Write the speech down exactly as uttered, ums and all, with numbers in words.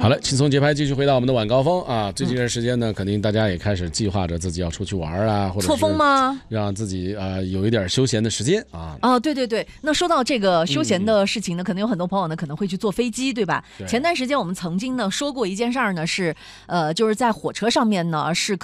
好了，轻松节拍继续回到我们的晚高峰啊！最近这时间呢，肯定大家也开始计划着自己要出去玩啊，或者错峰吗？ 让自己呃有一点休闲的时间啊。 哦，对对对，那说到这个休闲的事情呢，嗯、可能有很多朋友呢可能会去坐飞机，对吧？对前段时间我们曾经呢说过一件事儿呢，是呃就是在火车上面呢是。